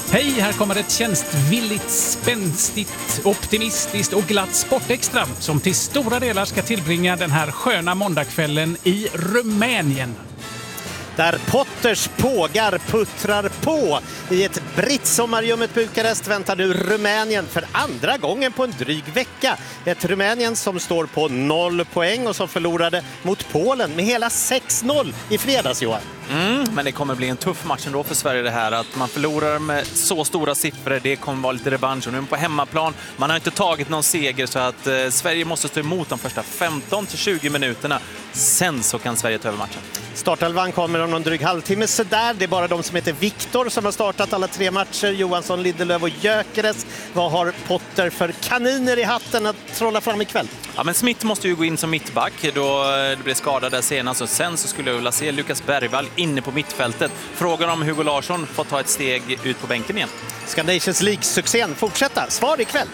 Hej, här kommer ett tjänstvilligt, spänstigt, optimistiskt och glatt Sportextra som till stora delar ska tillbringa den här sköna måndagskvällen i Rumänien. Där Potters pågar puttrar på. I ett brittsommarljummet Bukarest väntar nu Rumänien för andra gången på en dryg vecka. Ett Rumänien som står på 0 poäng och som förlorade mot Polen med hela 6-0 i fredags, Johan. Men det kommer bli en tuff match ändå för Sverige det här. Att man förlorar med så stora siffror, det kommer vara lite revansch. Och nu på hemmaplan, man har inte tagit någon seger så att Sverige måste stå emot de första 15-20 minuterna. Sen så kan Sverige ta över matchen. Startelvan kommer om någon dryg halvtimme så där. Det är bara de som heter Viktor som har startat alla 3 matcher. Johansson, Lindelöf och Gyökeres. Vad har Potter för kaniner i hatten att trolla fram ikväll? Ja, men Smith måste ju gå in som mittback då det blev skadad där senast. Och sen så skulle jag vilja se Lukas Bergvall inne på mittfältet. Frågan om Hugo Larsson får ta ett steg ut på bänken igen. Ska Nations League-succén fortsätta? Svar ikväll.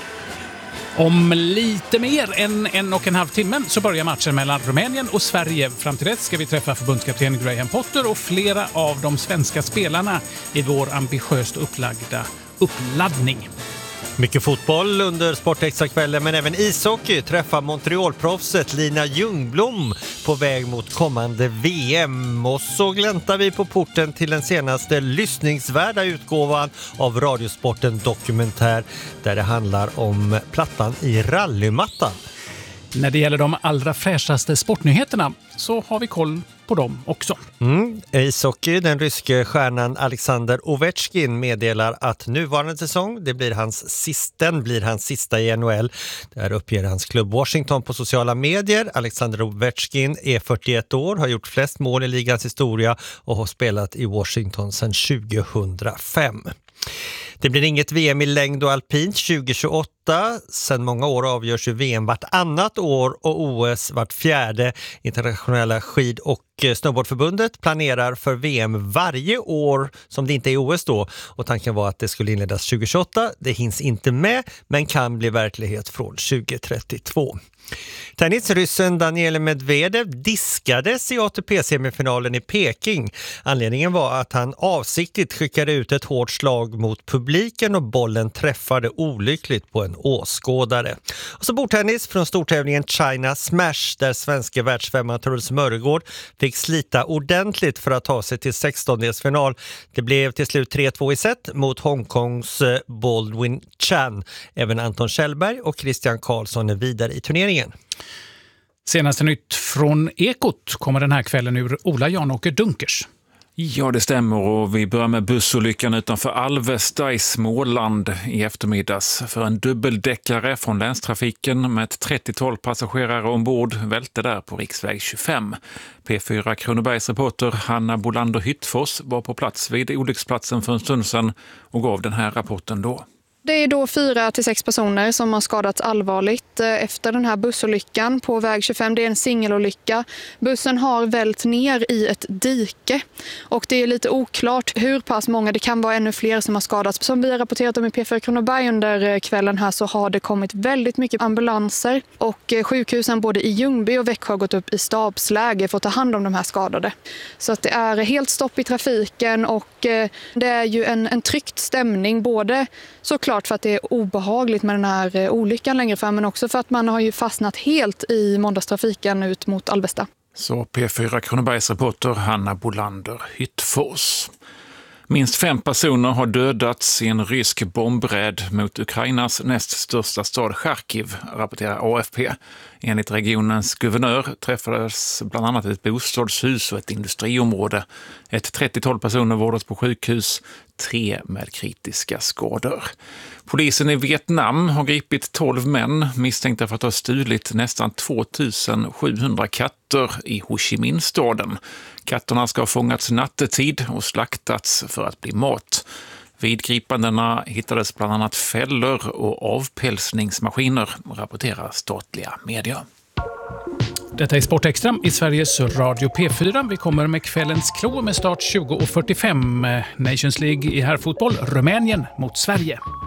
Om lite mer än 1,5 timme så börjar matchen mellan Rumänien och Sverige. Fram till dess ska vi träffa förbundskapten Graham Potter och flera av de svenska spelarna i vår ambitiöst upplagda uppladdning. Mycket fotboll under Sportextra-kvällen, men även ishockey träffar Montreal-proffset Lina Ljungblom på väg mot kommande VM. Och så gläntar vi på porten till den senaste lyssningsvärda utgåvan av Radiosporten Dokumentär där det handlar om plattan i rallymattan. När det gäller de allra fräschaste sportnyheterna så har vi koll på dem också. Ishockey, den ryske stjärnan Alexander Ovechkin meddelar att nuvarande säsong den blir hans sista i NHL. Där uppger hans klubb Washington på sociala medier. Alexander Ovechkin är 41 år, har gjort flest mål i ligans historia och har spelat i Washington sedan 2005. Det blir inget VM i längd och alpint 2028. Sedan många år avgörs ju VM vart annat år och OS vart fjärde. Internationella skid- och snowboardförbundet planerar för VM varje år som det inte är OS då. Och tanken var att det skulle inledas 2028. Det hinns inte med men kan bli verklighet från 2032. Tennisryssen Daniil Medvedev diskades i ATP-semifinalen i Peking. Anledningen var att han avsiktligt skickade ut ett hårt slag mot publiken och bollen träffade olyckligt på en åskådare. Och så bordtennis från stortävlingen China Smash där svenska världsfemman Truls Mörgård fick slita ordentligt för att ta sig till 16-delsfinal. Det blev till slut 3-2 i set mot Hongkongs Baldwin Chan. Även Anton Kjellberg och Christian Karlsson är vidare i turneringen. Senaste nytt från Ekot kommer den här kvällen ur Ola Janåker Dunkers. Ja, det stämmer och vi börjar med bussolyckan utanför Alvesta i Småland i eftermiddags. För en dubbeldäckare från länstrafiken med ett 30-tal passagerare ombord välte där på riksväg 25. P4 Kronobergs reporter Hanna Bolander Hyttfors var på plats vid olycksplatsen för en stund sedan och gav den här rapporten då. Det är då 4-6 personer som har skadats allvarligt efter den här bussolyckan på väg 25. Det är en singelolycka. Bussen har vält ner i ett dike och det är lite oklart hur pass många, det kan vara ännu fler som har skadats. Som vi har rapporterat om i P4 Kronoberg under kvällen här så har det kommit väldigt mycket ambulanser och sjukhusen både i Ljungby och Växjö har gått upp i stabsläge för att ta hand om de här skadade. Så att det är helt stopp i trafiken och det är ju en tryckt stämning både såklart för att det är obehagligt med den här olyckan längre fram men också för att man har ju fastnat helt i måndagstrafiken ut mot Alvesta. Så P4 Kronobergs reporter Hanna Bolander Hyttfors. Minst 5 personer har dödats i en rysk bombräd mot Ukrainas näst största stad Charkiv, rapporterar AFP. Enligt regionens guvernör träffades bland annat ett bostadshus och ett industriområde. Ett 30-tal personer vårdas på sjukhus, 3 med kritiska skador. Polisen i Vietnam har gripit 12 män misstänkta för att ha stulit nästan 2700 katter i Ho Chi Minh-staden. Katterna ska ha fångats nattetid och slaktats för att bli mat. Vid gripandena hittades bland annat fällor och avpälsningsmaskiner, rapporterar statliga medier. Detta är Sportextra i Sveriges Radio P4. Vi kommer med kvällens klå med start 20:45. Nations League i herrfotboll, Rumänien mot Sverige.